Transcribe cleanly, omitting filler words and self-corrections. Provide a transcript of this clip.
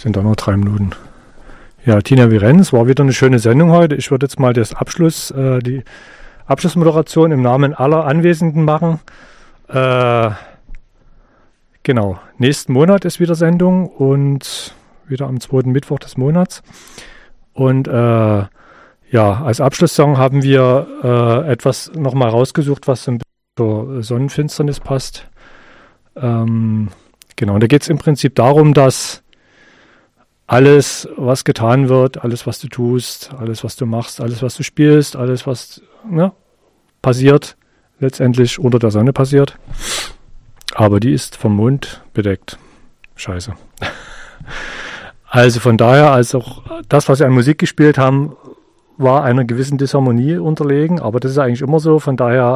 Sind da noch 3 Minuten. Ja, Tina Virenz, war wieder eine schöne Sendung heute. Ich würde jetzt mal die Abschlussmoderation im Namen aller Anwesenden machen. Genau, nächsten Monat ist wieder Sendung und wieder am 2. Mittwoch des Monats. Und ja, als Abschlusssong haben wir etwas nochmal rausgesucht, was so ein bisschen zur Sonnenfinsternis passt. Genau, und da geht es im Prinzip darum, dass alles, was getan wird, alles, was du tust, alles, was du machst, alles, was du spielst, alles, was passiert, letztendlich unter der Sonne passiert. Aber die ist vom Mond bedeckt. Scheiße. Also von daher, als auch das, was wir an Musik gespielt haben, war einer gewissen Disharmonie unterlegen. Aber das ist eigentlich immer so. Von daher